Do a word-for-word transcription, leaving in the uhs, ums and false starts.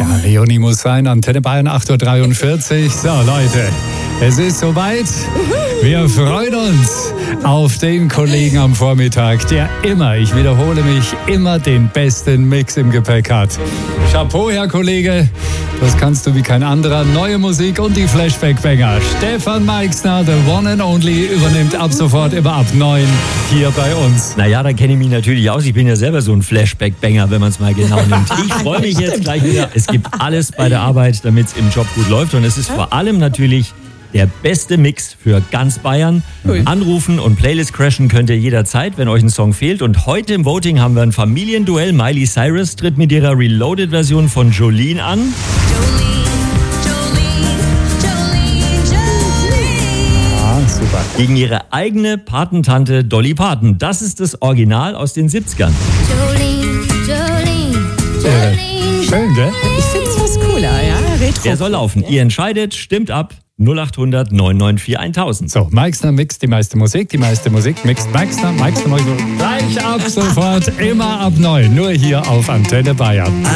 Ja, Leonie muss sein, Antenne Bayern acht Uhr dreiundvierzig. So, Leute, es ist soweit. Wir freuen uns auf den Kollegen am Vormittag, der immer, ich wiederhole mich, immer den besten Mix im Gepäck hat. Chapeau, Herr Kollege, das kannst du wie kein anderer. Neue Musik und die Flashback-Banger. Stefan Meixner, the one and only, übernimmt ab sofort immer ab neun hier bei uns. Naja, da kenne ich mich natürlich aus. Ich bin ja selber so ein Flashback-Banger, wenn man es mal genau nimmt. Ich freue mich jetzt gleich wieder. Es gibt alles bei der Arbeit, damit es im Job gut läuft. Und es ist vor allem natürlich der beste Mix für ganz Bayern. Cool. Anrufen und Playlist crashen könnt ihr jederzeit, wenn euch ein Song fehlt. Und heute im Voting haben wir ein Familienduell. Miley Cyrus tritt mit ihrer Reloaded-Version von Jolene an. Ah, super. Gegen ihre eigene Patentante Dolly Parton. Das ist das Original aus den siebzigern. Jolene, Jolene, Äh, Jolene. schön, gell? Ich finde es was cooler, ja? Retro. Der soll laufen. Ihr entscheidet, stimmt ab. null acht hundert neun neun vier tausend. So, Meixner mixt die meiste Musik, die meiste Musik mixt Meixner, Meixner macht gleich ab sofort, immer ab neun, nur hier auf Antenne Bayern.